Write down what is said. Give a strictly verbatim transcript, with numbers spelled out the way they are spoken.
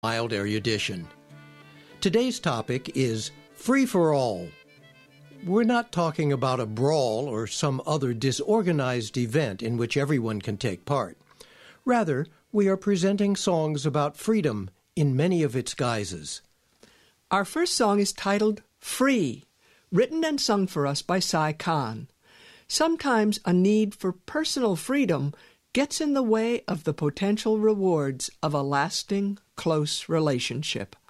Mild erudition. Today's topic is free-for-all. We're not talking about a brawl or some other disorganized event in which everyone can take part. Rather, we are presenting songs about freedom in many of its guises. Our first song is titled Free, written and sung for us by Sai Khan. Sometimes a need for personal freedom gets in the way of the potential rewards of a lasting, close relationship.